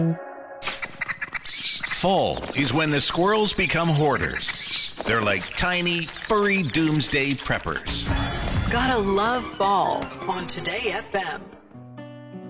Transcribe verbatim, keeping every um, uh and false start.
Fall is when the squirrels become hoarders. They're like tiny, furry doomsday preppers. Gotta love fall on Today F M.